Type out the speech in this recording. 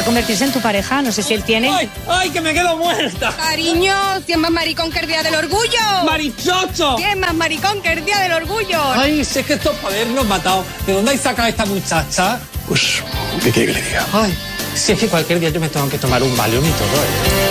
podría convertirse en tu pareja, no sé si él tiene. ¡Ay, ay, que me quedo muerta! Cariño, ¿quién más maricón que el día del orgullo? ¡Marichocho! ¿Quién más maricón que el día del orgullo? Ay, si es que esto es para habernos matado. ¿De dónde hay sacado esta muchacha? Pues, ¿qué quiere que le diga? Ay, si es que cualquier día yo me tengo que tomar un Valium y todo, ¿eh?